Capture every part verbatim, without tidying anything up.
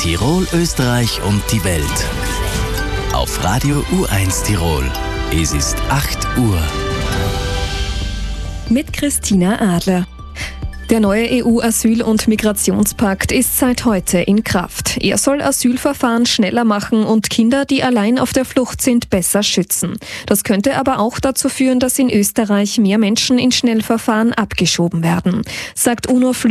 Tirol, Österreich und die Welt. Auf Radio U eins Tirol. Es ist acht Uhr. Mit Christina Adler. Der neue E U-Asyl- und Migrationspakt ist seit heute in Kraft. Er soll Asylverfahren schneller machen und Kinder, die allein auf der Flucht sind, besser schützen. Das könnte aber auch dazu führen, dass in Österreich mehr Menschen in Schnellverfahren abgeschoben werden, sagt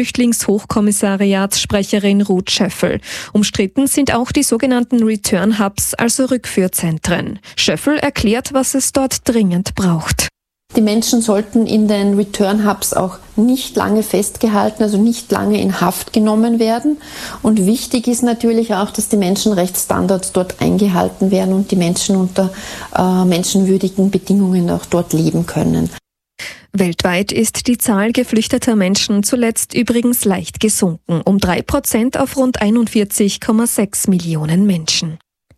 UNO-Flüchtlingshochkommissariatssprecherin Ruth Schöffel. Umstritten sind auch die sogenannten Return Hubs, also Rückführzentren. Schöffel erklärt, was es dort dringend braucht. Die Menschen sollten in den Return Hubs auch nicht lange festgehalten, also nicht lange in Haft genommen werden. Und wichtig ist natürlich auch, dass die Menschenrechtsstandards dort eingehalten werden und die Menschen unter äh, menschenwürdigen Bedingungen auch dort leben können. Weltweit ist die Zahl geflüchteter Menschen zuletzt übrigens leicht gesunken, um drei Prozent auf rund einundvierzig Komma sechs Millionen Menschen.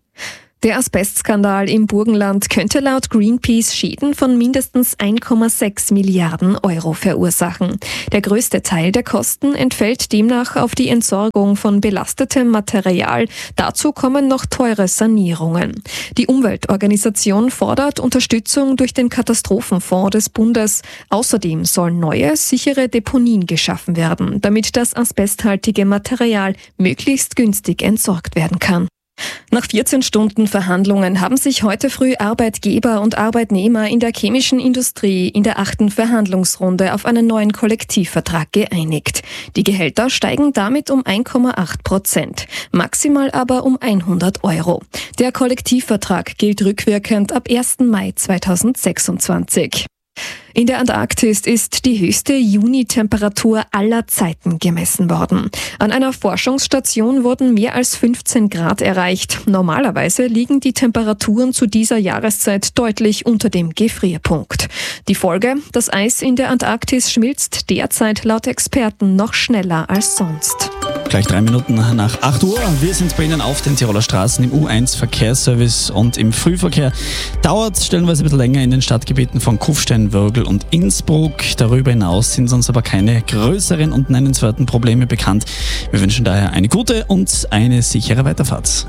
Der Asbestskandal im Burgenland könnte laut Greenpeace Schäden von mindestens ein Komma sechs Milliarden Euro verursachen. Der größte Teil der Kosten entfällt demnach auf die Entsorgung von belastetem Material. Dazu kommen noch teure Sanierungen. Die Umweltorganisation fordert Unterstützung durch den Katastrophenfonds des Bundes. Außerdem sollen neue, sichere Deponien geschaffen werden, damit das asbesthaltige Material möglichst günstig entsorgt werden kann. Nach vierzehn Stunden Verhandlungen haben sich heute früh Arbeitgeber und Arbeitnehmer in der chemischen Industrie in der achten Verhandlungsrunde auf einen neuen Kollektivvertrag geeinigt. Die Gehälter steigen damit um ein Komma acht Prozent, maximal aber um hundert Euro. Der Kollektivvertrag gilt rückwirkend ab ersten Mai zweitausendsechsundzwanzig. In der Antarktis ist die höchste Junitemperatur aller Zeiten gemessen worden. An einer Forschungsstation wurden mehr als fünfzehn Grad erreicht. Normalerweise liegen die Temperaturen zu dieser Jahreszeit deutlich unter dem Gefrierpunkt. Die Folge: Das Eis in der Antarktis schmilzt derzeit laut Experten noch schneller als sonst. Gleich drei Minuten nach acht Uhr. Wir sind bei Ihnen auf den Tiroler Straßen im U eins Verkehrsservice und im Frühverkehr. Dauert stellenweise ein bisschen länger in den Stadtgebieten von Kufstein, Würgl und Innsbruck. Darüber hinaus sind uns aber keine größeren und nennenswerten Probleme bekannt. Wir wünschen daher eine gute und eine sichere Weiterfahrt.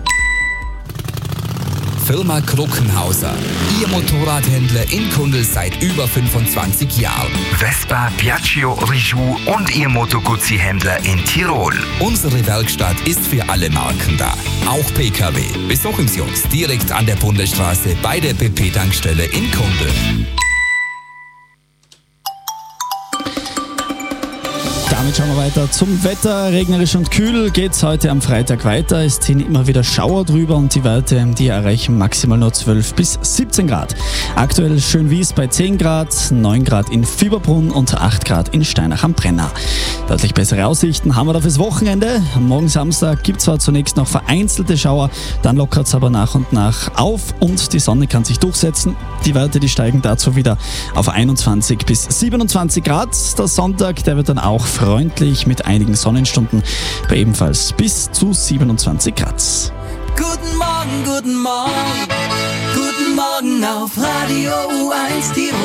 Firma Kruckenhauser. Ihr Motorradhändler in Kundl seit über fünfundzwanzig Jahren. Vespa, Piaggio, Rijou und Ihr Moto Guzzi-Händler in Tirol. Unsere Werkstatt ist für alle Marken da. Auch P K W. Besuchen Sie uns direkt an der Bundesstraße bei der B P-Tankstelle in Kundl. Damit schauen wir weiter zum Wetter. Regnerisch und kühl geht's heute am Freitag weiter. Es ziehen immer wieder Schauer drüber und die Werte, die erreichen maximal nur zwölf bis siebzehn Grad. Aktuell Schönwies bei zehn Grad, neun Grad in Fieberbrunn und acht Grad in Steinach am Brenner. Deutlich bessere Aussichten haben wir da fürs Wochenende. Morgen Samstag gibt es zwar zunächst noch vereinzelte Schauer, dann lockert es aber nach und nach auf und die Sonne kann sich durchsetzen. Die Werte, die steigen dazu wieder auf einundzwanzig bis siebenundzwanzig Grad. Der Sonntag, der wird dann auch freundlich mit einigen Sonnenstunden bei ebenfalls bis zu siebenundzwanzig Grad. Guten Morgen, guten Morgen, guten Morgen auf Radio U eins Tirol.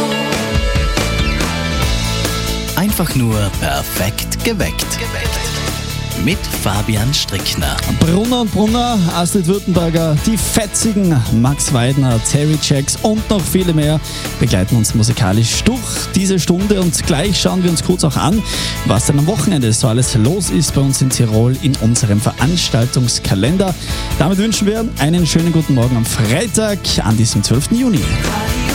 Einfach nur perfekt geweckt. Mit Fabian Strickner. Brunner und Brunner, Astrid Württemberger, die Fetzigen, Max Weidner, Terry Jacks und noch viele mehr begleiten uns musikalisch durch diese Stunde. Und gleich schauen wir uns kurz auch an, was denn am Wochenende so alles los ist bei uns in Tirol in unserem Veranstaltungskalender. Damit wünschen wir einen schönen guten Morgen am Freitag, an diesem zwölften Juni.